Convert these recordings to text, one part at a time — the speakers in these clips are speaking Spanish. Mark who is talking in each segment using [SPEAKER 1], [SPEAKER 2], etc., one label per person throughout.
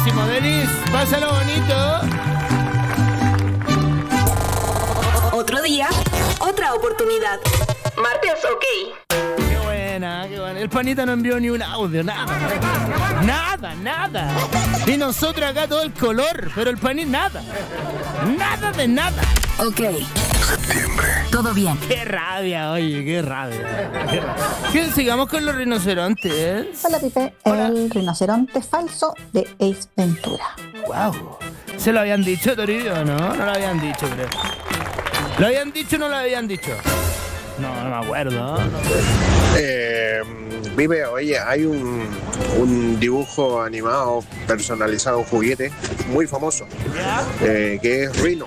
[SPEAKER 1] buenísimo, Denis. Pásalo bonito.
[SPEAKER 2] Otro día, otra oportunidad. Martes, ok.
[SPEAKER 1] Qué buena, qué buena. El panita no envió ni un audio, nada. Nada. Y nosotros acá todo el color, pero el panita nada. Nada de nada.
[SPEAKER 2] Ok. Septiembre. Todo bien.
[SPEAKER 1] Qué rabia, oye, qué rabia. ¿Qué? Sigamos con los rinocerontes.
[SPEAKER 3] Hola, Pipe.
[SPEAKER 1] Hola.
[SPEAKER 3] El rinoceronte falso de Ace Ventura.
[SPEAKER 1] Wow. ¿Se lo habían dicho, Toribio, no? No lo habían dicho, creo. ¿Lo habían dicho o no lo habían dicho? No me acuerdo.
[SPEAKER 4] Vive, oye, hay un dibujo animado personalizado, un juguete muy famoso, que es Rino.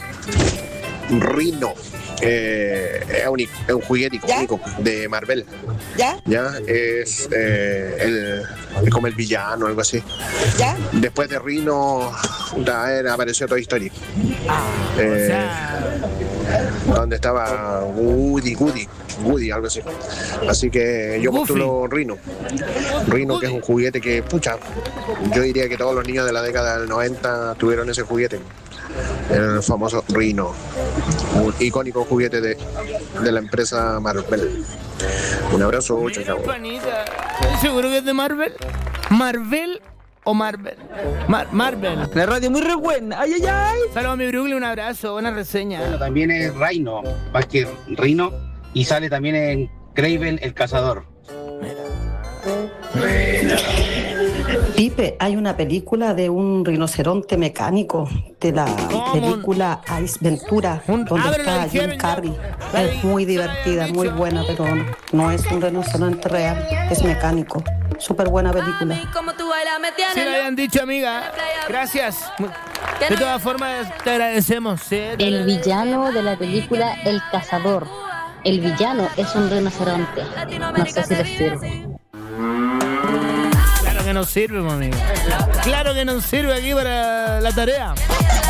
[SPEAKER 4] Es un juguete icónico de Marvel.
[SPEAKER 5] ¿Ya?
[SPEAKER 4] Es como el villano, algo así.
[SPEAKER 5] ¿Ya?
[SPEAKER 4] Después de Rino apareció Toy Story.
[SPEAKER 1] O sea,
[SPEAKER 4] Donde estaba Woody, algo así. Así que yo postulo Rino, que es un juguete que, pucha, yo diría que todos los niños de la década del 90 tuvieron ese juguete. El famoso Rino, un icónico juguete de la empresa Marvel. Un abrazo, chao.
[SPEAKER 1] panita. ¿Estás seguro que es de Marvel? ¿Marvel o Marvel? Marvel.
[SPEAKER 6] La radio muy re buena. ¡Ay!
[SPEAKER 1] Saludos a mi Brooklyn, un abrazo, buena reseña.
[SPEAKER 7] Bueno, también es Rhino, más que Rino, y sale también en Kraven el Cazador.
[SPEAKER 6] Pipe, hay una película de un rinoceronte mecánico de la película Ace Ventura, donde está Jim Carrey. Es muy divertida, muy buena, pero no es un rinoceronte real, es mecánico. Súper buena película.
[SPEAKER 1] Sí, lo habían dicho, amiga. Gracias. De todas formas, te agradecemos. ¿Sí?
[SPEAKER 8] El villano de la película El Cazador. El villano es un rinoceronte. No sé si les sirve.
[SPEAKER 1] Claro que nos sirve, amiga. Claro que nos sirve aquí para la tarea.